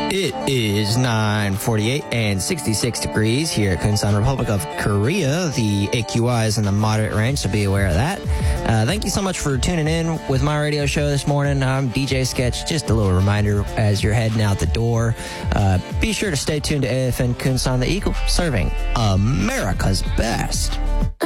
It is 9:48 and 66 degrees here at Kunsan, Republic of Korea. The AQI is in the moderate range, so be aware of that. Thank you so much for tuning in with my radio show this morning. I'm DJ Sketch. Just a little reminder as you're heading out the door, be sure to stay tuned to AFN Kunsan, the Eagle, serving America's best.